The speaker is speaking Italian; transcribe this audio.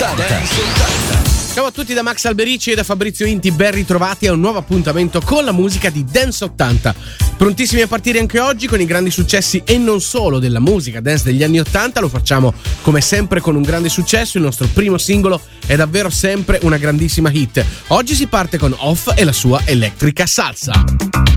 Ciao a tutti da Max Alberici e da Fabrizio Inti, ben ritrovati a un nuovo appuntamento con la musica di Dance 80. Prontissimi a partire anche oggi con i grandi successi e non solo della musica dance degli anni 80, lo facciamo come sempre con un grande successo, il nostro primo singolo è davvero sempre una grandissima hit. Oggi si parte con Off e la sua elettrica salsa.